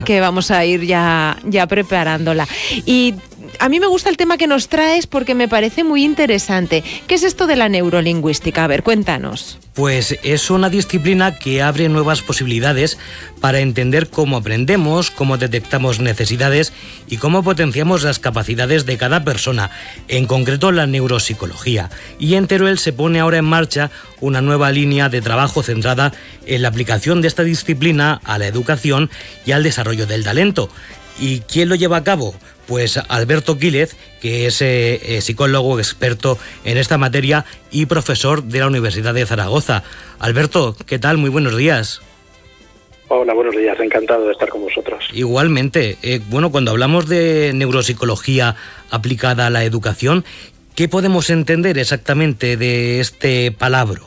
que vamos a ir ya preparándola. Y a mí me gusta el tema que nos traes porque me parece muy interesante. ¿Qué es esto de la neurolingüística? A ver, cuéntanos. Pues es una disciplina que abre nuevas posibilidades para entender cómo aprendemos, cómo detectamos necesidades y cómo potenciamos las capacidades de cada persona, en concreto la neuropsicología. Y en Teruel se pone ahora en marcha una nueva línea de trabajo centrada en la aplicación de esta disciplina a la educación y al desarrollo del talento. ¿Y quién lo lleva a cabo? Pues Alberto Quílez, que es psicólogo experto en esta materia y profesor de la Universidad de Zaragoza. Alberto, ¿qué tal? Muy buenos días. Hola, buenos días. Encantado de estar con vosotros. Igualmente. Cuando hablamos de neuropsicología aplicada a la educación, ¿qué podemos entender exactamente de este palabra?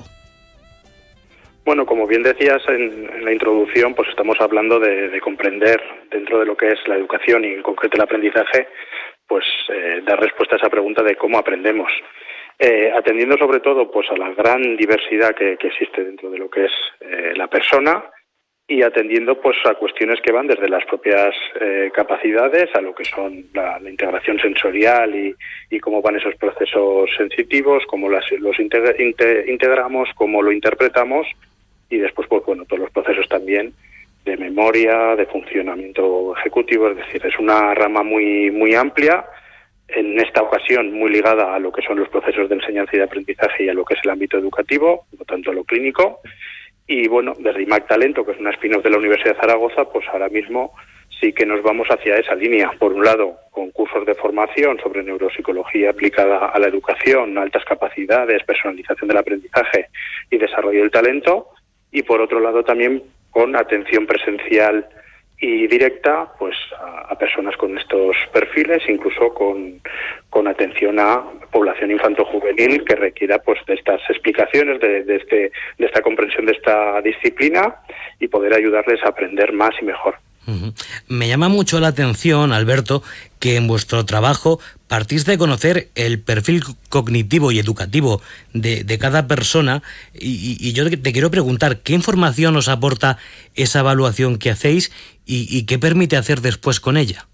Bueno, como bien decías en la introducción, pues estamos hablando de comprender dentro de lo que es la educación y en concreto el aprendizaje, pues dar respuesta a esa pregunta de cómo aprendemos. Atendiendo sobre todo pues a la gran diversidad que existe dentro de lo que es la persona y atendiendo pues a cuestiones que van desde las propias capacidades a lo que son la integración sensorial y cómo van esos procesos sensitivos, cómo los integramos, cómo lo interpretamos. Y después, pues bueno, todos los procesos también de memoria, de funcionamiento ejecutivo, es decir, es una rama muy muy amplia, en esta ocasión muy ligada a lo que son los procesos de enseñanza y de aprendizaje y a lo que es el ámbito educativo, no tanto a lo clínico. Y bueno, desde IMAC Talento, que es una spin-off de la Universidad de Zaragoza, pues ahora mismo sí que nos vamos hacia esa línea. Por un lado, con cursos de formación sobre neuropsicología aplicada a la educación, altas capacidades, personalización del aprendizaje y desarrollo del talento. Y por otro lado también con atención presencial y directa pues a personas con estos perfiles, incluso con atención a población infanto-juvenil que requiera pues de estas explicaciones, de esta comprensión de esta disciplina y poder ayudarles a aprender más y mejor. Me llama mucho la atención, Alberto, que en vuestro trabajo partís de conocer el perfil cognitivo y educativo de cada persona y yo te quiero preguntar, ¿qué información os aporta esa evaluación que hacéis y qué permite hacer después con ella?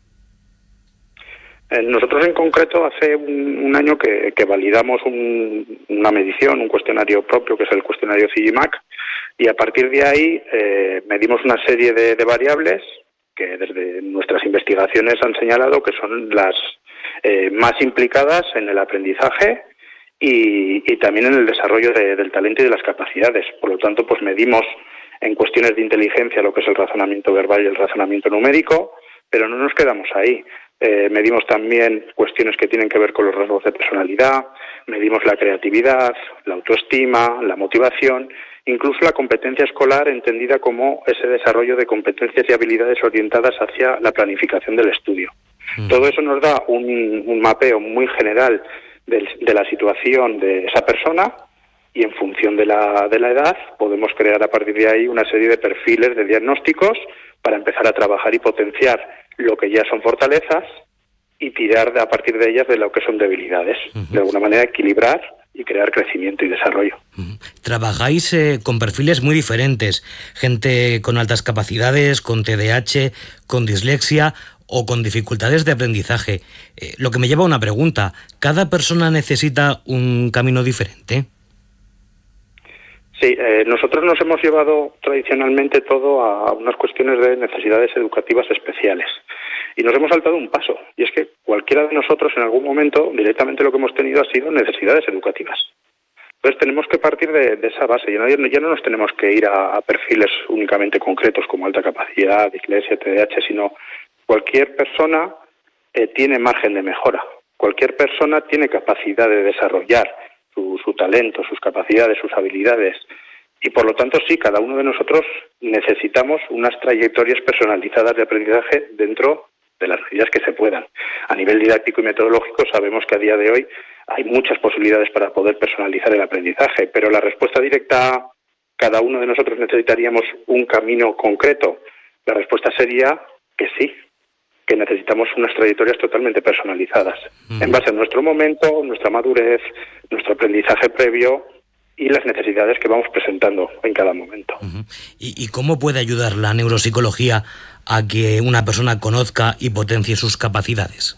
Nosotros en concreto hace un año que validamos una medición, un cuestionario propio que es el cuestionario CIGIMAC y a partir de ahí medimos una serie de variables que desde nuestras investigaciones han señalado que son las más implicadas en el aprendizaje y también en el desarrollo del talento y de las capacidades. Por lo tanto, pues medimos en cuestiones de inteligencia lo que es el razonamiento verbal y el razonamiento numérico, pero no nos quedamos ahí. Medimos también cuestiones que tienen que ver con los rasgos de personalidad, medimos la creatividad, la autoestima, la motivación, incluso la competencia escolar entendida como ese desarrollo de competencias y habilidades orientadas hacia la planificación del estudio. Todo eso nos da un mapeo muy general de la situación de esa persona y en función de la edad podemos crear a partir de ahí una serie de perfiles de diagnósticos para empezar a trabajar y potenciar lo que ya son fortalezas y tirar a partir de ellas de lo que son debilidades. De alguna manera equilibrar y crear crecimiento y desarrollo. Trabajáis con perfiles muy diferentes, gente con altas capacidades, con TDAH, con dislexia o con dificultades de aprendizaje. Lo que me lleva a una pregunta, ¿cada persona necesita un camino diferente? Sí, nosotros nos hemos llevado tradicionalmente todo a unas cuestiones de necesidades educativas especiales. Y nos hemos saltado un paso, y es que cualquiera de nosotros en algún momento directamente lo que hemos tenido ha sido necesidades educativas. Entonces tenemos que partir de esa base, ya no nos tenemos que ir a perfiles únicamente concretos como alta capacidad, dislexia, TDAH, sino cualquier persona tiene margen de mejora, cualquier persona tiene capacidad de desarrollar su talento, sus capacidades, sus habilidades. Y por lo tanto, sí, cada uno de nosotros necesitamos unas trayectorias personalizadas de aprendizaje dentro de las medidas que se puedan. A nivel didáctico y metodológico sabemos que a día de hoy hay muchas posibilidades para poder personalizar el aprendizaje, pero la respuesta directa, cada uno de nosotros necesitaríamos un camino concreto. La respuesta sería que sí, que necesitamos unas trayectorias totalmente personalizadas, en base a nuestro momento, nuestra madurez, nuestro aprendizaje previo y las necesidades que vamos presentando en cada momento. Uh-huh. ¿Y cómo puede ayudar la neuropsicología a que una persona conozca y potencie sus capacidades?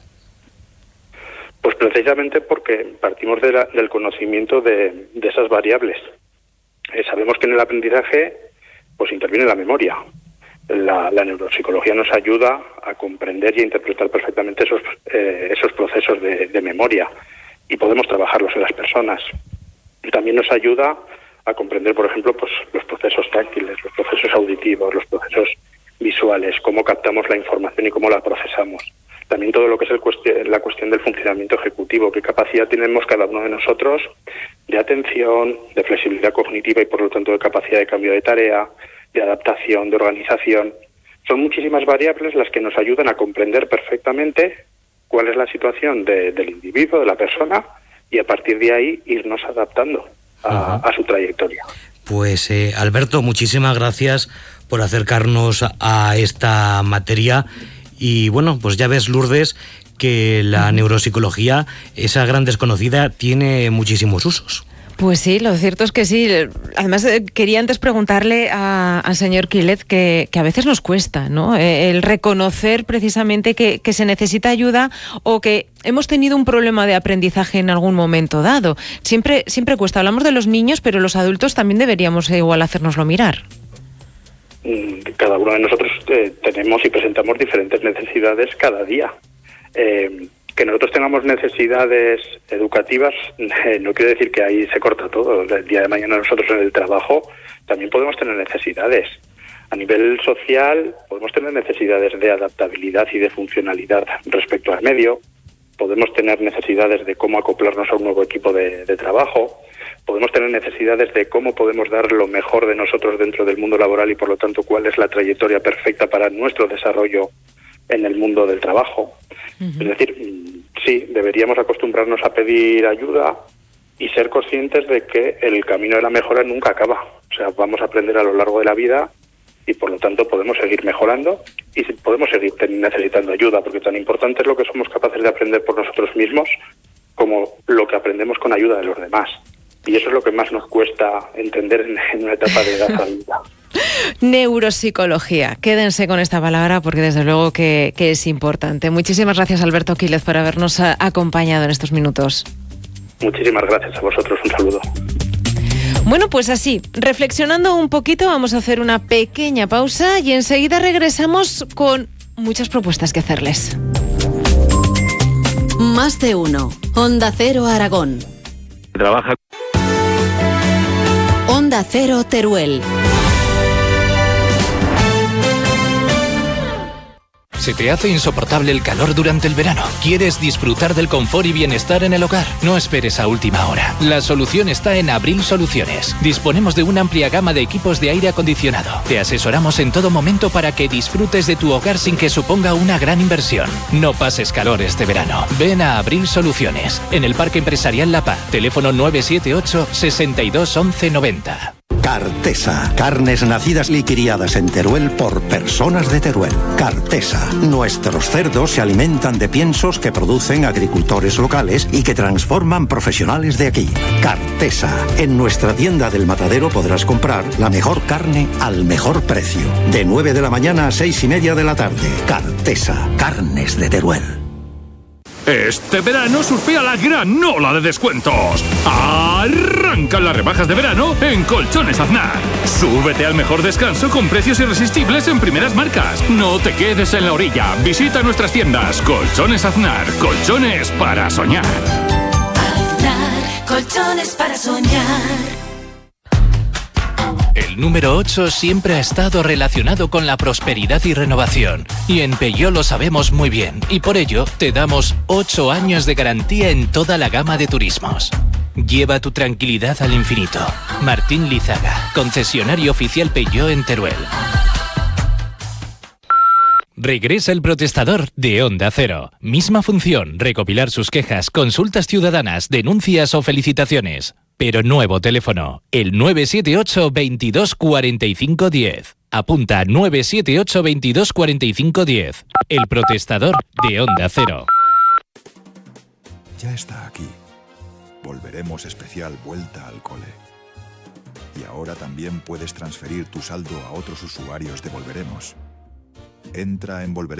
Pues precisamente porque partimos del conocimiento de esas variables. Sabemos que en el aprendizaje pues interviene la memoria. La neuropsicología nos ayuda a comprender y a interpretar perfectamente esos procesos de memoria, y podemos trabajarlos en las personas. Y también nos ayuda a comprender, por ejemplo, pues los procesos táctiles, los procesos auditivos, los procesos visuales, cómo captamos la información y cómo la procesamos. También todo lo que es la cuestión del funcionamiento ejecutivo, qué capacidad tenemos cada uno de nosotros de atención, de flexibilidad cognitiva y por lo tanto de capacidad de cambio de tarea, de adaptación, de organización. Son muchísimas variables las que nos ayudan a comprender perfectamente cuál es la situación del individuo, de la persona, y a partir de ahí irnos adaptando a su trayectoria. Pues Alberto, muchísimas gracias por acercarnos a esta materia. Y bueno, pues ya ves, Lourdes, que la neuropsicología, esa gran desconocida, tiene muchísimos usos. Pues sí, lo cierto es que sí. Además, quería antes preguntarle al señor Quílez que a veces nos cuesta, ¿no? El reconocer precisamente que se necesita ayuda o que hemos tenido un problema de aprendizaje en algún momento dado. Siempre cuesta. Hablamos de los niños, pero los adultos también deberíamos igual hacérnoslo mirar. Cada uno de nosotros tenemos y presentamos diferentes necesidades cada día. Que nosotros tengamos necesidades educativas no quiere decir que ahí se corta todo. El día de mañana nosotros en el trabajo también podemos tener necesidades. A nivel social podemos tener necesidades de adaptabilidad y de funcionalidad respecto al medio. Podemos tener necesidades de cómo acoplarnos a un nuevo equipo de trabajo. Podemos tener necesidades de cómo podemos dar lo mejor de nosotros dentro del mundo laboral y por lo tanto cuál es la trayectoria perfecta para nuestro desarrollo en el mundo del trabajo. Es decir, sí, deberíamos acostumbrarnos a pedir ayuda y ser conscientes de que el camino de la mejora nunca acaba. O sea, vamos a aprender a lo largo de la vida y por lo tanto podemos seguir mejorando y podemos seguir necesitando ayuda, porque tan importante es lo que somos capaces de aprender por nosotros mismos como lo que aprendemos con ayuda de los demás. Y eso es lo que más nos cuesta entender en una etapa de edad adulta. Neuropsicología. Quédense con esta palabra porque desde luego que es importante. Muchísimas gracias, Alberto Quílez, por habernos acompañado en estos minutos. Muchísimas gracias a vosotros. Un saludo. Bueno, pues así, reflexionando un poquito, vamos a hacer una pequeña pausa y enseguida regresamos con muchas propuestas que hacerles. Más de uno. Onda Cero Aragón. Trabaja. Onda Cero Teruel. ¿Se te hace insoportable el calor durante el verano? ¿Quieres disfrutar del confort y bienestar en el hogar? No esperes a última hora. La solución está en Abril Soluciones. Disponemos de una amplia gama de equipos de aire acondicionado. Te asesoramos en todo momento para que disfrutes de tu hogar sin que suponga una gran inversión. No pases calor este verano. Ven a Abril Soluciones, en el Parque Empresarial La Paz. Teléfono 978 62 11 90. Cartesa, carnes nacidas y criadas en Teruel por personas de Teruel. Cartesa, nuestros cerdos se alimentan de piensos que producen agricultores locales y que transforman profesionales de aquí. Cartesa, en nuestra tienda del Matadero podrás comprar la mejor carne al mejor precio. De 9 de la mañana a 6:30 de la tarde. Cartesa, carnes de Teruel. Este verano surfea la gran ola de descuentos. Arrancan las rebajas de verano en Colchones Aznar. Súbete al mejor descanso con precios irresistibles en primeras marcas. No te quedes en la orilla. Visita nuestras tiendas. Colchones Aznar. Colchones para soñar. Aznar. Colchones para soñar. El número 8 siempre ha estado relacionado con la prosperidad y renovación. Y en Peugeot lo sabemos muy bien. Y por ello, te damos 8 años de garantía en toda la gama de turismos. Lleva tu tranquilidad al infinito. Martín Lizaga, concesionario oficial Peugeot en Teruel. Regresa el protestador de Onda Cero. Misma función, recopilar sus quejas, consultas ciudadanas, denuncias o felicitaciones. Pero nuevo teléfono, el 978 22 45 10. Apunta 978 22 45 10. El protestador de Onda Cero. Ya está aquí. Volveremos especial vuelta al cole. Y ahora también puedes transferir tu saldo a otros usuarios de Volveremos. Entra en Volveremos.